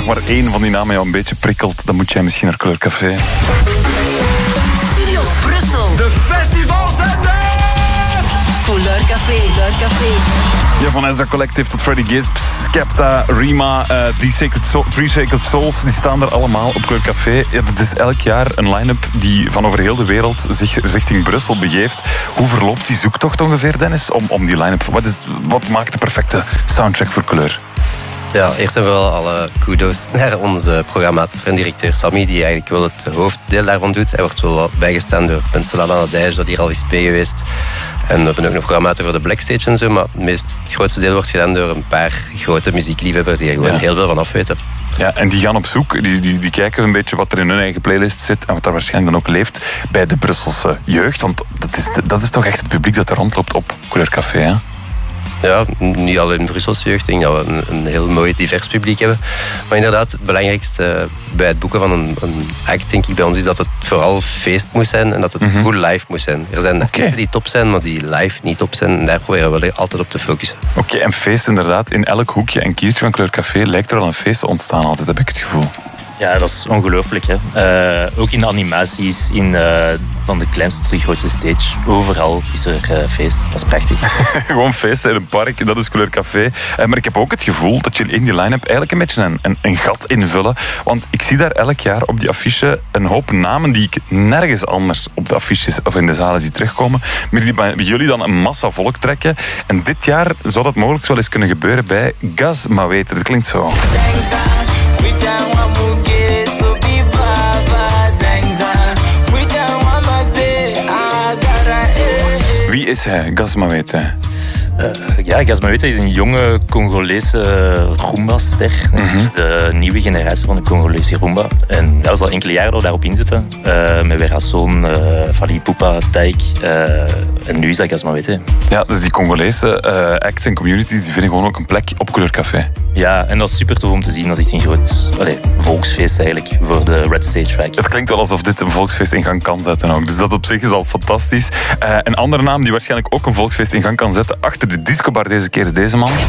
maar één van die namen jou een beetje prikkelt, dan moet jij misschien naar Kleurcafé. Studio Brussel. De festivalzender! Kleurcafé. Ja, van Ezra Collective tot Freddie Gibbs, Skepta, Rima, Three Sacred Souls, die staan er allemaal op Kleurcafé. Ja, dat is elk jaar een line-up die van over heel de wereld zich richting Brussel begeeft. Hoe verloopt die zoektocht ongeveer, Dennis, om die line-up? Wat maakt de perfecte soundtrack voor Kleur? Ja, eerst en vooral alle kudos naar onze programmator en directeur Sammy, die eigenlijk wel het hoofddeel daarvan doet. Hij wordt wel bijgestaan door Penselala Nadej, dat hier al is bij geweest. En we hebben ook een programmator voor de Blackstage en zo, maar het grootste deel wordt gedaan door een paar grote muziekliefhebbers die er gewoon heel veel van afweten. Ja, en die gaan op zoek, die kijken een beetje wat er in hun eigen playlist zit en wat daar waarschijnlijk dan ook leeft bij de Brusselse jeugd. Want dat is toch echt het publiek dat er rondloopt op Kleurcafé, hè? Ja, niet alleen Brusselse jeugd. Ik denk dat we een heel mooi divers publiek hebben. Maar inderdaad, het belangrijkste bij het boeken van een act, denk ik, bij ons is dat het vooral feest moet zijn en dat het goed live moet zijn. Er zijn artiesten die top zijn, maar die live niet top zijn. En daar proberen we altijd op te focussen. Oké, en feest inderdaad. In elk hoekje en kiertje van Kleurcafé lijkt er al een feest te ontstaan altijd, heb ik het gevoel. Ja, dat is ongelooflijk. Hè? Ook in de animaties, van de kleinste tot de grootste stage. Overal is er feest. Dat is prachtig. Gewoon feest in een park, dat is Kleurcafé. Maar ik heb ook het gevoel dat jullie in die line-up eigenlijk een beetje een gat invullen. Want ik zie daar elk jaar op die affiche een hoop namen die ik nergens anders op de affiches of in de zalen zie terugkomen. Maar die bij jullie dan een massa volk trekken. En dit jaar zou dat mogelijk wel eens kunnen gebeuren bij Gaz Mawete. Dat klinkt zo. Wie is hij, Gaz Mawete? Gaz Mawete is een jonge Congolese Rumba-ster. De nieuwe generatie van de Congolese Rumba. En dat is al enkele jaren dat we daarop inzitten. Met Werrason, Fally Ipupa, Taïk. En nu is dat Gaz Mawete. Ja, dus die Congolese acts en communities die vinden gewoon ook een plek op Kleurcafé. Ja, en dat is super tof om te zien. Dat is echt een groot volksfeest eigenlijk voor de Red Stage Track. Het klinkt wel alsof dit een volksfeest in gang kan zetten ook. Dus dat op zich is al fantastisch. Een andere naam die waarschijnlijk ook een volksfeest in gang kan zetten achter de discobar deze keer is deze man.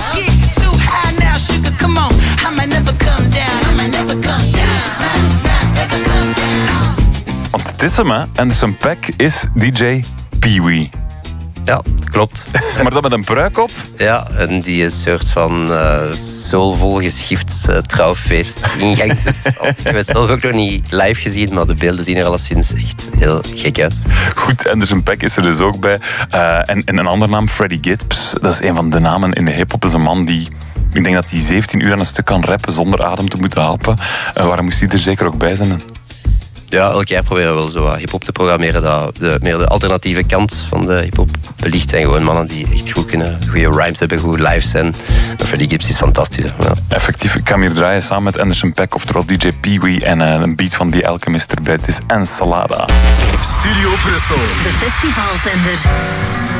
Want het is hem, hè. Anderson .Paak is DJ Pee-wee. Ja, klopt. Maar dat met een pruik op? Ja, en die een soort van soulvol geschift trouwfeest in gang zit. Ik heb het zelf ook nog niet live gezien, maar de beelden zien er alleszins echt heel gek uit. Goed, Anderson .Paak is er dus ook bij. En een andere naam, Freddie Gibbs. Dat is een van de namen in de hip-hop. Dat is een man die... Ik denk dat hij 17 uur aan een stuk kan rappen zonder adem te moeten happen. Waarom moest hij er zeker ook bij zijn? Ja, elk jaar proberen we wel zo wat hip-hop te programmeren. Dat meer de alternatieve kant van de hip-hop belicht. En gewoon mannen die echt goed kunnen, goede rhymes hebben, goed live zijn. En Freddie Gibbs is fantastisch. Hè? Ja. Effectief, ik ga hem hier draaien samen met Anderson .Paak, oftewel DJ Pee-wee en een beat van The Alchemist erbij. Het is Ensalada. Studio Brussel. De festivalzender.